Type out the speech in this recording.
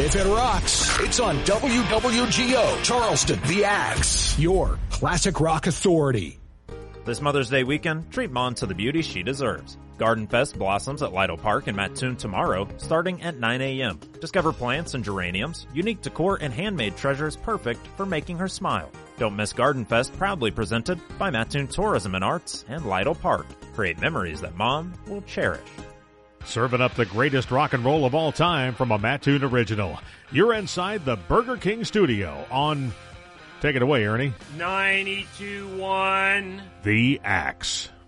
If it rocks, it's on WWGO, Charleston, The Axe, your classic rock authority. This Mother's Day weekend, treat Mom to the beauty she deserves. Garden Fest blossoms at Lytle Park in Mattoon tomorrow, starting at 9 a.m. Discover plants and geraniums, unique decor, and handmade treasures perfect for making her smile. Don't miss Garden Fest, proudly presented by Mattoon Tourism and Arts and Lytle Park. Create memories that Mom will cherish. Serving up the greatest rock and roll of all time from a Mattoon original. You're inside the Burger King studio on... Take it away, Ernie. 92.1 The Axe.